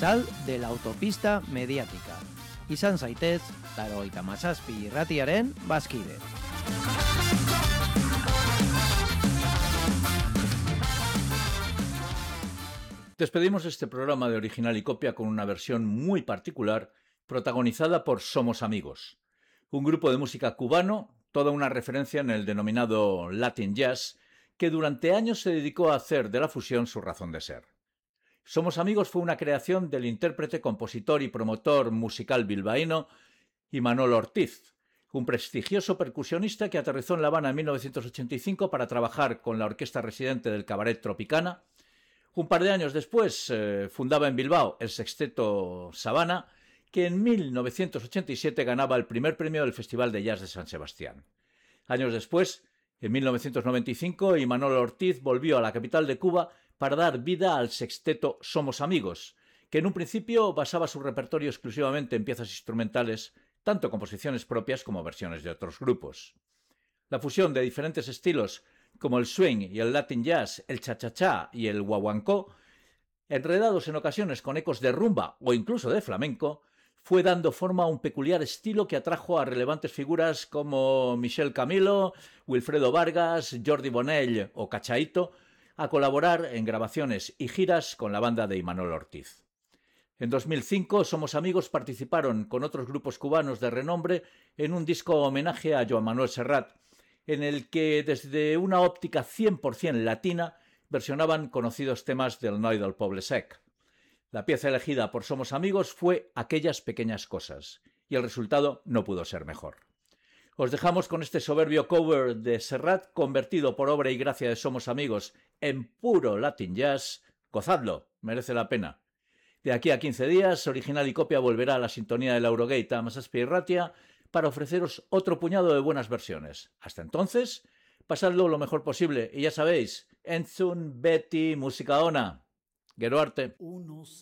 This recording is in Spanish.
Sal de la autopista mediática. Izan zaitez, 97 irratiaren bazkide. Despedimos este programa de Original y Copia con una versión muy particular protagonizada por Somos Amigos, un grupo de música cubano, toda una referencia en el denominado Latin Jazz, que durante años se dedicó a hacer de la fusión su razón de ser. Somos Amigos fue una creación del intérprete, compositor y promotor musical bilbaíno Imanol Ortiz, un prestigioso percusionista que aterrizó en La Habana en 1985 para trabajar con la orquesta residente del Cabaret Tropicana. Un par de años después fundaba en Bilbao el Sexteto Sabana, que en 1987 ganaba el primer premio del Festival de Jazz de San Sebastián. Años después, en 1995, Imanol Ortiz volvió a la capital de Cuba para dar vida al Sexteto Somos Amigos, que en un principio basaba su repertorio exclusivamente en piezas instrumentales, tanto composiciones propias como versiones de otros grupos. La fusión de diferentes estilos como el swing y el latin jazz, el cha-cha-cha y el guaguancó, enredados en ocasiones con ecos de rumba o incluso de flamenco, fue dando forma a un peculiar estilo que atrajo a relevantes figuras como Michel Camilo, Wilfredo Vargas, Jordi Bonell o Cachaito a colaborar en grabaciones y giras con la banda de Imanol Ortiz. En 2005, Somos Amigos participaron con otros grupos cubanos de renombre en un disco homenaje a Joan Manuel Serrat, en el que desde una óptica 100% latina versionaban conocidos temas del Noi del Poble Sec. La pieza elegida por Somos Amigos fue Aquellas pequeñas cosas, y el resultado no pudo ser mejor. Os dejamos con este soberbio cover de Serrat, convertido por obra y gracia de Somos Amigos en puro Latin Jazz. Gozadlo, merece la pena. De aquí a 15 días, Original y Copia volverá a la sintonía del Eurogate a Masaspi y Ratia para ofreceros otro puñado de buenas versiones. Hasta entonces, pasadlo lo mejor posible y ya sabéis, entzun beti musika ona. Gero arte. Unos